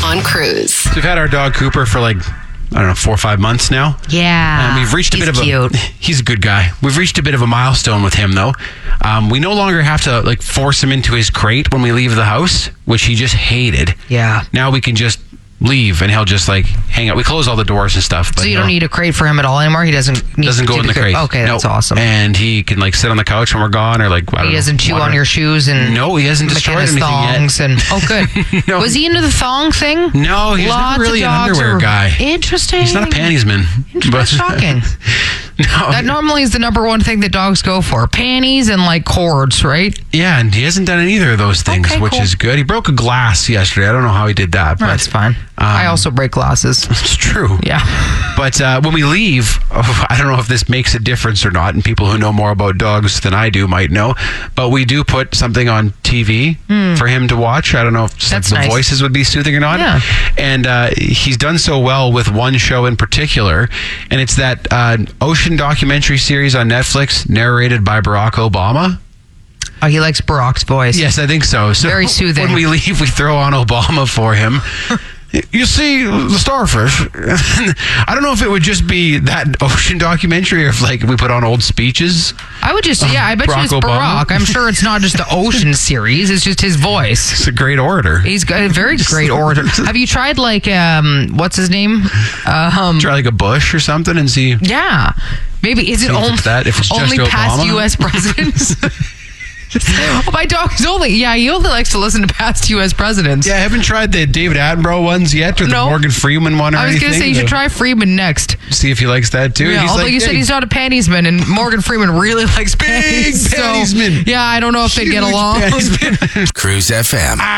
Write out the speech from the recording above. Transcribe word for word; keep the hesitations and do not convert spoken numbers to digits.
on Cruise. So we've had our dog Cooper for like, I don't know, four or five months now. Yeah. Um, we've reached a he's bit of cute. a. He's a good guy. We've reached a bit of a milestone with him, though. Um, we no longer have to like force him into his crate when we leave the house, which he just hated. Yeah. Now we can just leave and he'll just like hang out. We close all the doors and stuff. But So you no, don't need a crate for him at all anymore? He doesn't need doesn't to go do in the crate. Okay, that's Nope. awesome. And he can like sit on the couch when we're gone, or like I don't He know, doesn't chew water. on your shoes and No, he hasn't destroyed McKenna's anything thongs yet. and oh, good. No. Was he into the thong thing? No, he's Lots never really of an dogs underwear are- guy. Interesting. He's not a pantiesman. That's shocking. No. That normally is the number one thing that dogs go for: panties and like cords, right? Yeah, and he hasn't done either of those things, Okay, which cool. is good. He broke a glass yesterday. I don't know how he did that, but That's fine. I also break glasses. it's true. Yeah. But uh, when we leave, oh, I don't know if this makes a difference or not, and people who know more about dogs than I do might know, but we do put something on T V for him to watch. I don't know if just, like, That's the nice. voices would be soothing or not. Yeah. And uh, he's done so well with one show in particular, and it's that uh, ocean documentary series on Netflix narrated by Barack Obama. Oh, he likes Barack's voice. Yes, I think so. So Very soothing. When we leave, we throw on Obama for him. You see, the starfish. I don't know if it would just be that ocean documentary or if like we put on old speeches. I would just, yeah, I bet Barack you it's Obama? Barack. I'm sure it's not just the ocean series. It's just his voice. He's a great orator. He's got a very great orator. Have you tried like, um, what's his name? Um, Try like a Bush or something and see. yeah. Maybe, is it See if only, it's that, if it's just only past Obama? U S presidents? Oh, my dog's only, yeah, he only likes to listen to past U S presidents. Yeah, I haven't tried the David Attenborough ones yet or the No. Morgan Freeman one or I was anything. going to say you should try Freeman next. See if he likes that too. Yeah, He's although like, you said "Hey, he's not a pantiesman, and Morgan Freeman really likes Big panties. so, pantiesman. yeah, I don't know if they get huge along. pantiesman." Cruise F M.